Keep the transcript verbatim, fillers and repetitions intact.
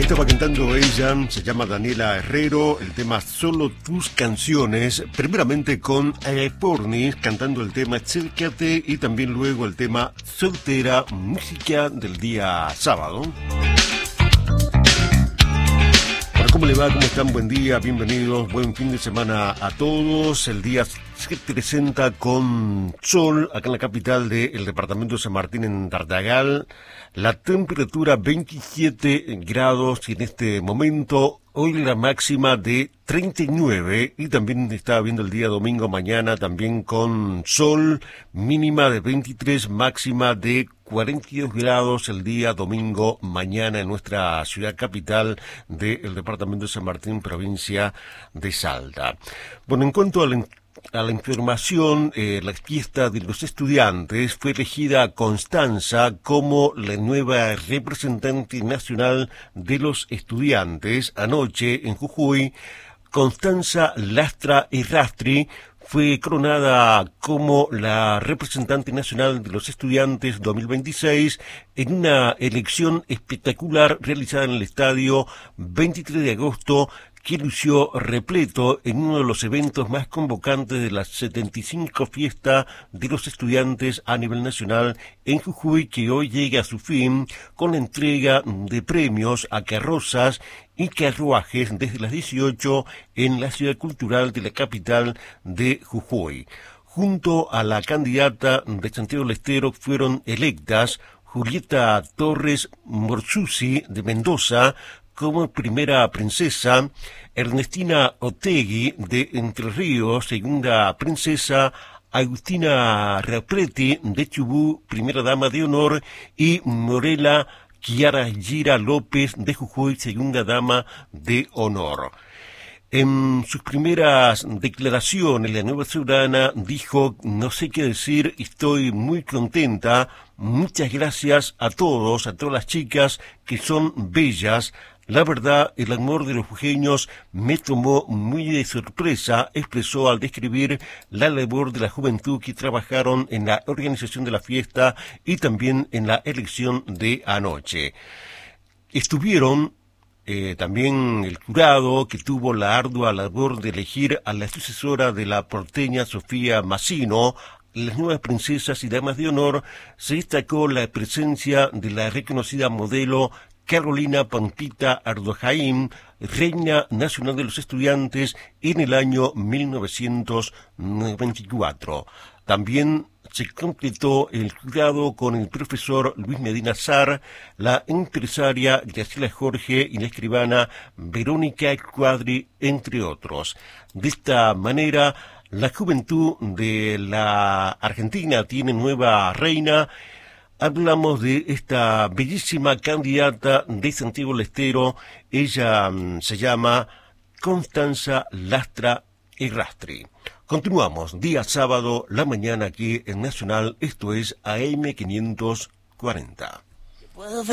Estaba cantando ella, se llama Daniela Herrero, el tema Solo Tus Canciones, primeramente con Pornis cantando el tema Acércate y también luego el tema Soltera, música del día sábado. Bueno, ¿cómo le va? ¿Cómo están? Buen día, bienvenidos, buen fin de semana a todos. El día se presenta con sol acá en la capital del departamento de San Martín, en Tartagal. La temperatura veintisiete grados y en este momento hoy la máxima de treinta y nueve, y también estaba viendo el día domingo mañana también con sol, mínima de veintitrés, máxima de cuarenta y dos grados el día domingo mañana en nuestra ciudad capital del departamento de San Martín, provincia de Salta. Bueno, en cuanto al A la información, eh, la fiesta de los estudiantes fue elegida Constanza como la nueva representante nacional de los estudiantes. Anoche en Jujuy, Constanza Lastra Errastri fue coronada como la representante nacional de los estudiantes dos mil veintiséis en una elección espectacular realizada en el estadio veintitrés de agosto, que lució repleto en uno de los eventos más convocantes de las setenta y cinco fiestas de los estudiantes a nivel nacional en Jujuy, que hoy llega a su fin con la entrega de premios a carrozas y carruajes desde las dieciocho en la ciudad cultural de la capital de Jujuy. Junto a la candidata de Santiago del Estero fueron electas Julieta Torres Morsusi de Mendoza como primera princesa, Ernestina Otegui de Entre Ríos, segunda princesa, Agustina Rapreti de Chubut, primera dama de honor, y Morela Chiara Gira López de Jujuy, segunda dama de honor. En sus primeras declaraciones, la nueva ciudadana dijo: no sé qué decir, estoy muy contenta, muchas gracias a todos, a todas las chicas que son bellas. La verdad, el amor de los jujeños me tomó muy de sorpresa, expresó al describir la labor de la juventud que trabajaron en la organización de la fiesta y también en la elección de anoche. Estuvieron Eh, también el jurado, que tuvo la ardua labor de elegir a la sucesora de la porteña Sofía Massino. Las nuevas princesas y damas de honor. Se destacó la presencia de la reconocida modelo Carolina Pampita Ardojaín, reina nacional de los estudiantes en el año mil novecientos noventa y cuatro. También se completó el jurado con el profesor Luis Medina Sar, la empresaria Graciela Jorge y la escribana Verónica Cuadri, entre otros. De esta manera, la juventud de la Argentina tiene nueva reina. Hablamos de esta bellísima candidata de Santiago del Estero. Ella um, se llama Constanza Lastra Errastri. Continuamos, día sábado, la mañana aquí en Nacional, esto es A M quinientos cuarenta. Puedo